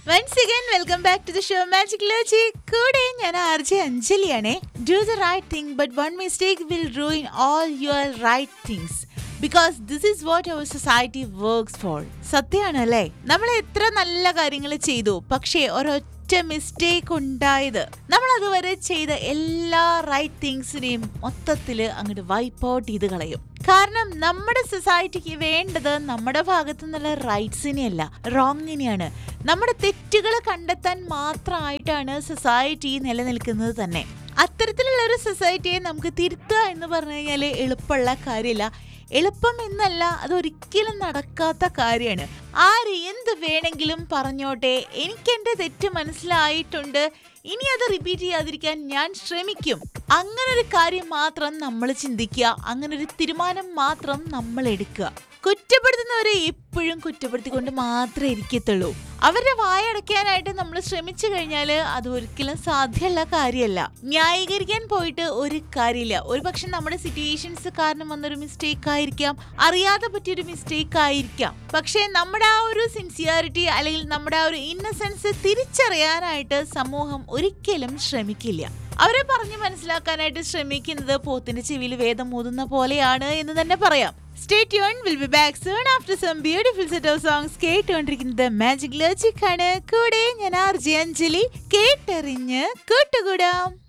Once again, welcome back to the show Magic Logic. കൂടെ ഞാൻ RJ അഞ്ജലിയാണേ. Do the right thing, but one mistake will ruin all your right things. Because this is what our society works for. സത്യമാണല്ലേ? നമ്മൾ എത്ര നല്ല കാര്യങ്ങൾ ചെയ്തു, പക്ഷേ ഒരൊറ്റ mistake ഉണ്ടായത് നമ്മൾ അതുവരെ ചെയ്ത എല്ലാ റൈറ്റ് തിങ്സിനെയും മൊത്തത്തിൽ അങ്ങോട്ട് വൈപ്പ് ഔട്ട് ചെയ്ത് കളയും. കാരണം നമ്മുടെ സൊസൈറ്റിക്ക് വേണ്ടത് നമ്മുടെ ഭാഗത്തു നിന്നുള്ള റൈറ്റ്സിനെയല്ല, റോങ്ങിനെയാണ്. നമ്മുടെ തെറ്റുകൾ കണ്ടെത്താൻ മാത്രമായിട്ടാണ് സൊസൈറ്റി നിലനിൽക്കുന്നത് തന്നെ. അത്തരത്തിലുള്ള ഒരു സൊസൈറ്റിയെ നമുക്ക് തിരുത്തുക എന്ന് പറഞ്ഞു കഴിഞ്ഞാൽ എളുപ്പമുള്ള കാര്യമില്ല. എളുപ്പം എന്നല്ല, അതൊരിക്കലും നടക്കാത്ത കാര്യമാണ്. ആര് എന്ത് വേണമെങ്കിലും പറഞ്ഞോട്ടെ, എനിക്കെന്റെ തെറ്റ് മനസ്സിലായിട്ടുണ്ട്, ഇനി അത് റിപ്പീറ്റ് ചെയ്യാതിരിക്കാൻ ഞാൻ ശ്രമിക്കും. അങ്ങനൊരു കാര്യം മാത്രം നമ്മൾ ചിന്തിക്കുക, അങ്ങനൊരു തീരുമാനം മാത്രം നമ്മൾ എടുക്കുക. കുറ്റപ്പെടുത്തുന്നവരെ എപ്പോഴും കുറ്റപ്പെടുത്തിക്കൊണ്ട് മാത്രമേ ഇരിക്കത്തുള്ളൂ. അവരുടെ വായടയ്ക്കാനായിട്ട് നമ്മൾ ശ്രമിച്ചു കഴിഞ്ഞാൽ അത് ഒരിക്കലും സാധ്യമുള്ള കാര്യമല്ല. ന്യായീകരിക്കാൻ പോയിട്ട് ഒരു കാര്യമില്ല. ഒരു പക്ഷെ നമ്മുടെ സിറ്റുവേഷൻസ് കാരണം വന്നൊരു മിസ്റ്റേക്ക് ആയിരിക്കാം, അറിയാതെ പറ്റിയൊരു മിസ്റ്റേക്ക് ആയിരിക്കാം. പക്ഷെ നമ്മുടെ ആ ഒരു സിൻസിയറിറ്റി അല്ലെങ്കിൽ നമ്മുടെ ആ ഒരു ഇന്നസെൻസ് തിരിച്ചറിയാനായിട്ട് സമൂഹം ഒരിക്കലും ശ്രമിക്കില്ല. അവരെ പറഞ്ഞു മനസ്സിലാക്കാനായിട്ട് ശ്രമിക്കുന്നത് പോത്തിന്റെ ചെവിയിൽ വേദം ഊതുന്ന പോലെയാണ് എന്ന് തന്നെ പറയാം. Stay tuned, we'll be back soon after some beautiful set of songs. കേട്ടുകൊണ്ടിരിക്കുന്നത് മാജിക് ലോജിക് ആണ്. കൂടെ ഞാൻ RJ അഞ്ജലി. കേട്ടറിഞ്ഞ് കൂട്ടുകൂടാം.